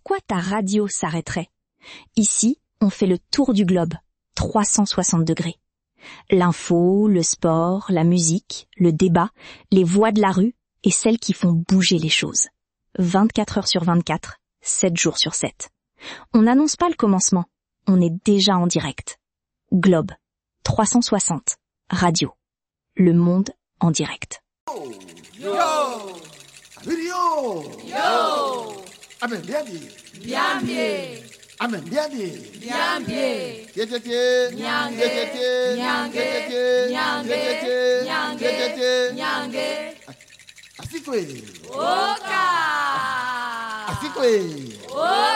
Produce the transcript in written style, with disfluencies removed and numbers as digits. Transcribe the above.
pourquoi ta radio s'arrêterait? Ici, on fait le tour du globe, 360 degrés. L'info, le sport, la musique, le débat, les voix de la rue et celles qui font bouger les choses. 24 heures sur 24, 7 jours sur 7. On n'annonce pas le commencement, on est déjà en direct. Globe, 360, radio. Le monde en direct. Yo! Yo! Yo! Amen, bien dit. Bien bien. Amen, bien dit. Bien bien. Yetete. Nyange. Yetete. Nyange. Yetete. Nyange. Yetete. Nyange. Yetete. Nyange. Asikwe. Oka. Asikwe. Oka.